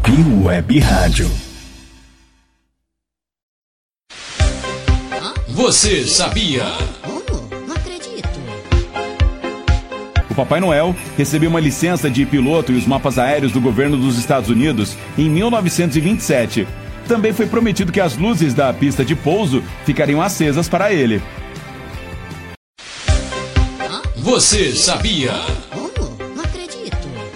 Tupi Web Rádio. Você sabia? Não acredito. O Papai Noel recebeu uma licença de piloto e os mapas aéreos do governo dos Estados Unidos em 1927. Também foi prometido que as luzes da pista de pouso ficariam acesas para ele. Você sabia?